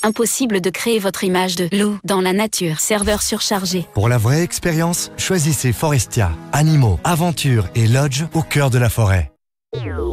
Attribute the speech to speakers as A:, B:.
A: Impossible de créer votre image de loup dans la nature. Serveur surchargé.
B: Pour la vraie expérience, choisissez Forestia. Animaux, aventures et lodge au cœur de la forêt.